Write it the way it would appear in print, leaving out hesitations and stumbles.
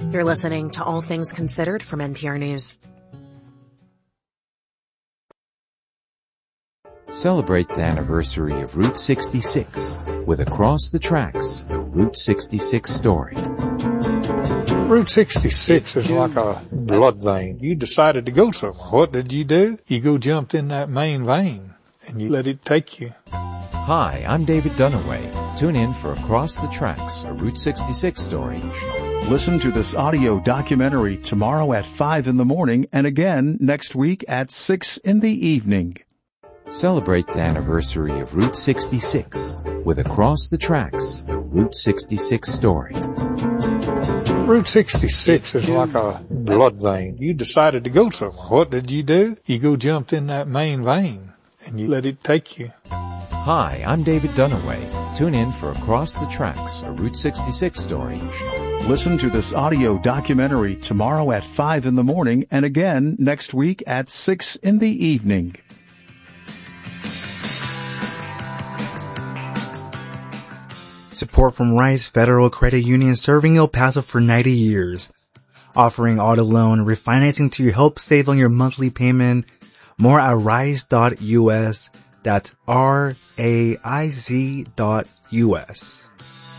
You're listening to All Things Considered from NPR News. Celebrate the anniversary of Route 66 with Across the Tracks, the Route 66 story. Route 66 is like a blood vein. You decided to go somewhere. What did you do? You go jumped in that main vein and you let it take you. Hi, I'm David Dunaway. Tune in for Across the Tracks, a Route 66 story. Listen to this audio documentary tomorrow at 5 in the morning and again next week at 6 in the evening. Celebrate the anniversary of Route 66 with Across the Tracks, the Route 66 story. Route 66 is like a blood vein. You decided to go somewhere. What did you do? You go jumped in that main vein and you let it take you. Hi, I'm David Dunaway. Tune in for Across the Tracks, a Route 66 story. Listen to this audio documentary tomorrow at 5 in the morning and again next week at 6 in the evening. Support from Rice Federal Credit Union, serving El Paso for 90 years. Offering auto loan refinancing to help save on your monthly payment. More at rice.us. That's RAIZ.US.